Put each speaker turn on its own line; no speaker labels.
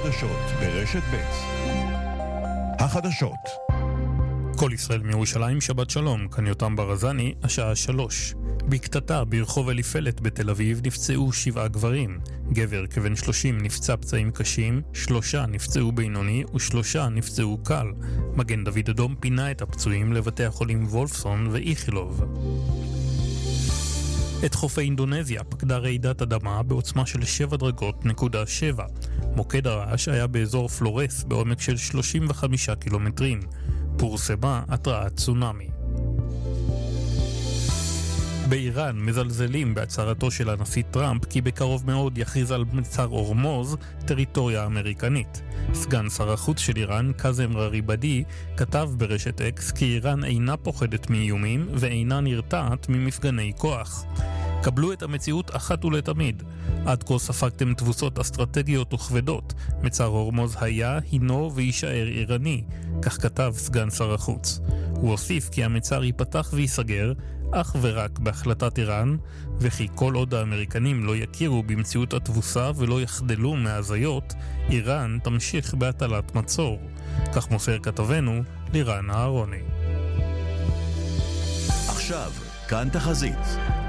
החדשות ברשת ב'. החדשות. כל ישראל מירושלים, שבת שלום, כאן יותם ברזני, השעה 3. בקטטה ברחוב אליפלט בתל אביב נפצעו 7 גברים. גבר כבן 30 נפצע פצעים קשים, 3 נפצעו בינוני ו3 נפצעו קל. מגן דוד אדום פינה את הפצועים לבתי החולים וולפסון ואיכילוב. את חופי אינדונזיה פקדה רעידת אדמה בעוצמה של 7.7. מוקד הרעש היה באזור פלורס בעומק של 35 קילומטרים. פורסמה התרעת צונאמי. באיראן מזלזלים בהצהרתו של הנשיא טראמפ כי בקרוב מאוד יכריז על מצר הורמוז טריטוריה אמריקנית. סגן שר החוץ של איראן, קאזם ראריבדי, כתב ברשת אקס כי איראן אינה פוחדת מאיומים ואינה נרתעת ממפגני כוח. קבלו את המציאות אחת ולתמיד. עד כה ספגתם תבוסות אסטרטגיות וכבדות. מצר הורמוז היה, הינו ויישאר איראני, כך כתב סגן שר החוץ. הוא הוסיף כי המצר ייפתח וייסגר אך ורק בהחלטת איראן, וכי כל עוד האמריקנים לא יכירו במציאות התבוסה ולא יחדלו מהזיות, איראן תמשיך בהטלת מצור. כך מוסר כתבנו לירן אהרוני.
עכשיו, כאן תחזית.